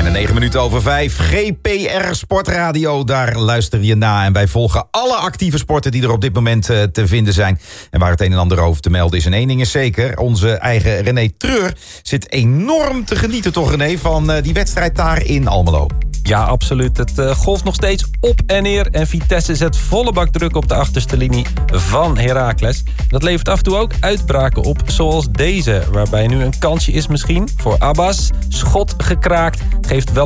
Bijna 9 minuten over 5. GPR Sportradio, daar luister je na. En wij volgen alle actieve sporten die er op dit moment te vinden zijn. En waar het een en ander over te melden is. En één ding is zeker, onze eigen René Treur zit enorm te genieten, toch René, van die wedstrijd daar in Almelo. Ja, absoluut. Het golft nog steeds op en neer. En Vitesse zet volle bak druk op de achterste linie van Heracles. Dat levert af en toe ook uitbraken op, zoals deze. Waarbij nu een kansje is misschien voor Abbas. Schot gekraakt, geeft wel